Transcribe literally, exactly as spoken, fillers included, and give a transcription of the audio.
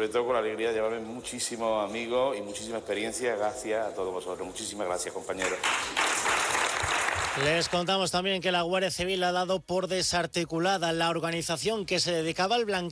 sobre todo con la alegría de llevarme muchísimos amigos y muchísima experiencia. Gracias a todos vosotros. Muchísimas gracias, compañeros. Les contamos también que la Guardia Civil ha dado por desarticulada la organización que se dedicaba al blanqueo